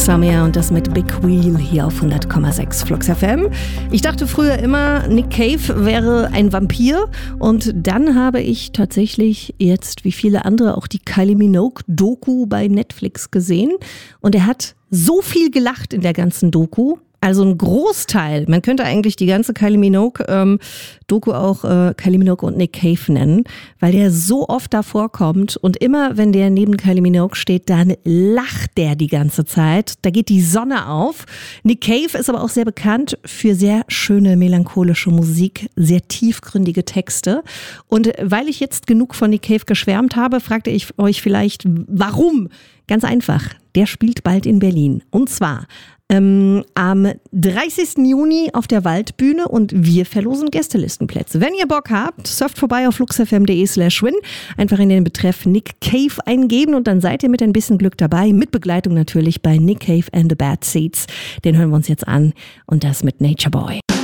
Samia und das mit Big Wheel hier auf 100,6 Flux FM. Ich dachte früher immer, Nick Cave wäre ein Vampir und dann habe ich tatsächlich jetzt, wie viele andere, auch die Kylie Minogue-Doku bei Netflix gesehen und er hat so viel gelacht in der ganzen Doku. Also ein Großteil, man könnte eigentlich die ganze Kylie Minogue-Doku auch Kylie Minogue und Nick Cave nennen, weil der so oft da vorkommt und immer, wenn der neben Kylie Minogue steht, dann lacht der die ganze Zeit. Da geht die Sonne auf. Nick Cave ist aber auch sehr bekannt für sehr schöne melancholische Musik, sehr tiefgründige Texte. Und weil ich jetzt genug von Nick Cave geschwärmt habe, fragte ich euch vielleicht, warum? Ganz einfach, der spielt bald in Berlin. Und zwar am 30. Juni auf der Waldbühne und wir verlosen Gästelistenplätze. Wenn ihr Bock habt, surft vorbei auf fluxfm.de/win. Einfach in den Betreff Nick Cave eingeben und dann seid ihr mit ein bisschen Glück dabei. Mit Begleitung natürlich bei Nick Cave and the Bad Seeds. Den hören wir uns jetzt an und das mit Nature Boy.